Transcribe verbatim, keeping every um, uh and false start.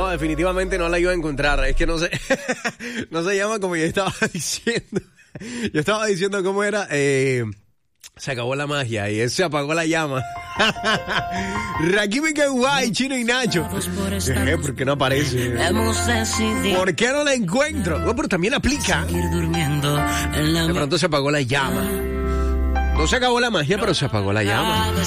no, definitivamente no la iba a encontrar. Es que no sé, no se llama como yo estaba diciendo. Yo estaba diciendo cómo era, eh, se acabó la magia y se apagó la llama. Rakim y Kawhi, Chino y Nacho. Eh, ¿Por qué no aparece? ¿Por qué no la encuentro? Bueno, pero también aplica. De pronto se apagó la llama. No se acabó la magia, pero se apagó la llama.